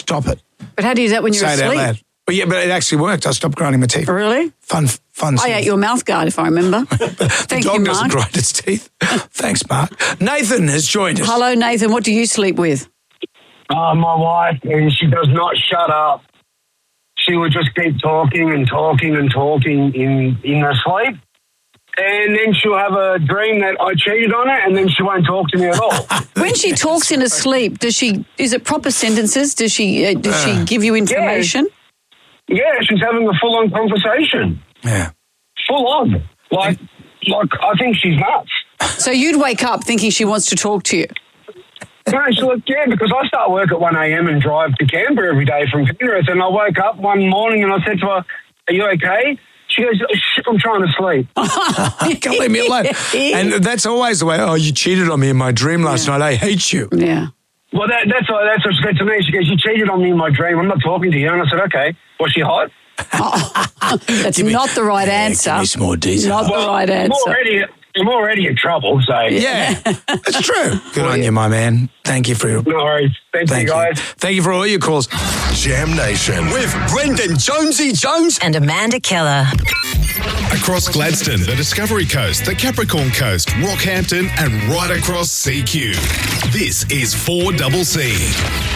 stop it. But how do you do that when you're Say it out asleep? loud. Well, yeah, but it actually worked. I stopped grinding my teeth. Really? Fun. I ate your mouth guard, if I remember. Thank The you, dog doesn't Mark. grind its teeth. Thanks, Mark. Nathan has joined us. Hello, Nathan. What do you sleep with? My wife, and she does not shut up. She would just keep talking and talking and talking in her sleep. And then she'll have a dream that I cheated on her, and then she won't talk to me at all. When she talks in her sleep, is it proper sentences? Does she give you information? Yeah, she's having a full-on conversation. Yeah. Full on. Like I think she's nuts. So you'd wake up thinking she wants to talk to you? No, she's like, yeah, because I start work at 1 a.m. and drive to Canberra every day from Penrith, and I woke up one morning and I said to her, "Are you okay?" She goes, "Oh, shit, I'm trying to sleep." Can't leave me alone. And that's always the way, "Oh, you cheated on me in my dream last night. I hate you." Yeah. Well, that's what she said to me. She goes, "You cheated on me in my dream. I'm not talking to you." And I said, "Okay." Was she hot? That's not the right answer. Give me some more details. Not the right answer. I'm already in trouble, so... Yeah, that's true. Good on you, my man. Thank you for your... No worries. Thank you, guys. Thank you for all your calls. Jam Nation with Brendan Jonesy Jones and Amanda Keller. Across Gladstone, the Discovery Coast, the Capricorn Coast, Rockhampton, and right across CQ. This is 4CC.